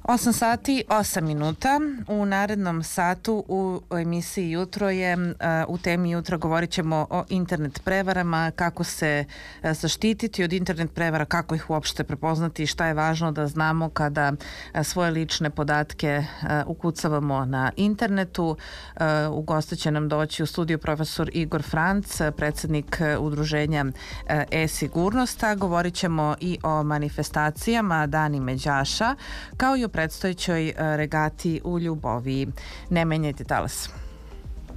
8 sati, 8 minuta. U narednom satu u emisiji Jutro je, u temi Jutra govorit ćemo o internet prevarama, kako se zaštititi od internet prevara, kako ih uopšte prepoznati i šta je važno da znamo kada svoje lične podatke ukucavamo na internetu. U goste će nam doći u studiju profesor Igor Franc, predsednik udruženja e-sigurnosta. Govorit ćemo i o manifestacijama Dani Međaša, kao i o predstojećoj regati u Ljuboviji. Ne menjajte talas.